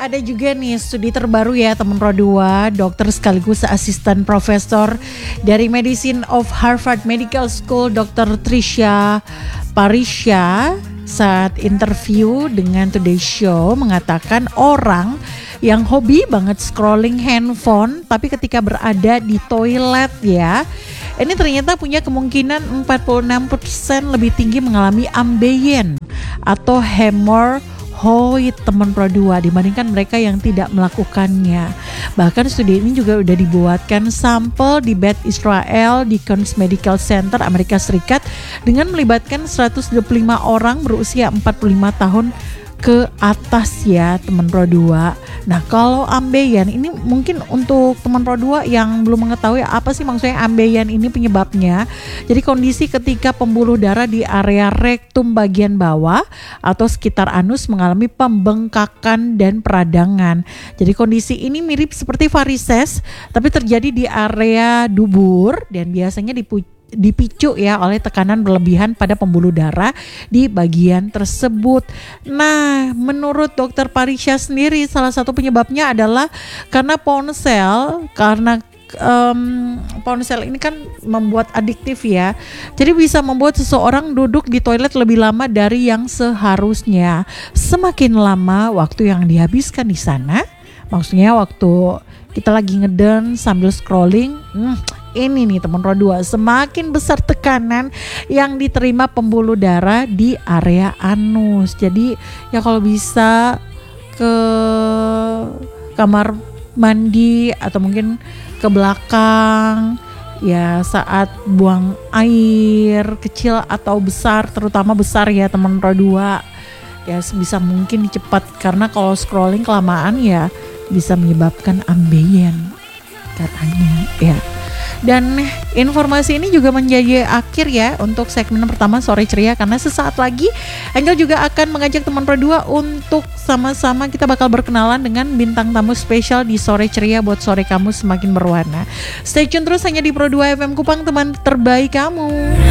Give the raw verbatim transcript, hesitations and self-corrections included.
ada juga nih studi terbaru ya teman Pro dua, dokter sekaligus asisten profesor dari Medicine of Harvard Medical School, dokter Trisha Parisha saat interview dengan Today Show mengatakan orang yang hobi banget scrolling handphone tapi ketika berada di toilet ya, ini ternyata punya kemungkinan empat puluh enam persen lebih tinggi mengalami ambeien atau hemorrhoid teman Pro dua dibandingkan mereka yang tidak melakukannya. Bahkan studi ini juga udah dibuatkan sampel di Beth Israel Deaconess Medical Center Amerika Serikat dengan melibatkan seratus dua puluh lima orang berusia empat puluh lima tahun ke atas ya teman Pro dua. Nah kalau ambeien ini mungkin untuk teman Pro dua yang belum mengetahui apa sih maksudnya ambeien ini penyebabnya. Jadi kondisi ketika pembuluh darah di area rektum bagian bawah atau sekitar anus mengalami pembengkakan dan peradangan. Jadi kondisi ini mirip seperti varises tapi terjadi di area dubur dan biasanya dipu- dipicu ya oleh tekanan berlebihan pada pembuluh darah di bagian tersebut. Nah, menurut dokter Parisha sendiri salah satu penyebabnya adalah karena ponsel, karena um, ponsel ini kan membuat adiktif ya. Jadi bisa membuat seseorang duduk di toilet lebih lama dari yang seharusnya. Semakin lama waktu yang dihabiskan di sana, maksudnya waktu kita lagi ngeden sambil scrolling, hmm, ini nih teman Pro dua, semakin besar tekanan yang diterima pembuluh darah di area anus. Jadi ya kalau bisa ke kamar mandi atau mungkin ke belakang ya saat buang air kecil atau besar, terutama besar ya teman Pro dua, ya sebisa mungkin dicepat karena kalau scrolling kelamaan ya bisa menyebabkan ambeien katanya ya. Dan informasi ini juga menjadi akhir ya untuk segmen pertama Sore Ceria, karena sesaat lagi Angel juga akan mengajak teman Pro dua untuk sama-sama kita bakal berkenalan dengan bintang tamu spesial di Sore Ceria buat sore kamu semakin berwarna. Stay tune terus hanya di Pro dua F M Kupang, teman terbaik kamu.